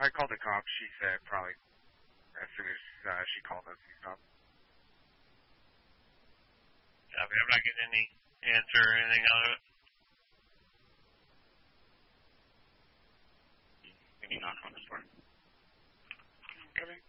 I called the cops. She said probably as soon as she called us. I'm not getting any answer or anything out of it. Can you knock on this door? Okay.